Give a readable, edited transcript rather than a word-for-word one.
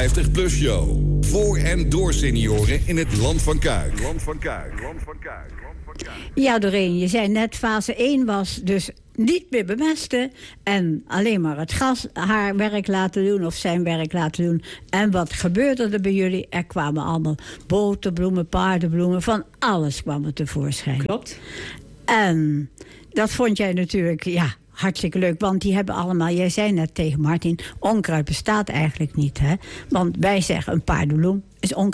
50PLUS Show. Voor en door senioren in het Land van Kuik. Ja, Doreen, je zei net, fase 1 was dus niet meer bemesten en alleen maar het gas haar werk laten doen of zijn werk laten doen. En wat gebeurde er bij jullie? Er kwamen allemaal boterbloemen, paardenbloemen, van alles kwam er tevoorschijn. Klopt. En dat vond jij natuurlijk, ja, hartstikke leuk. Want die hebben allemaal, jij zei net tegen Martin, onkruid bestaat eigenlijk niet, hè? Want wij zeggen een paardenbloem is onkruid.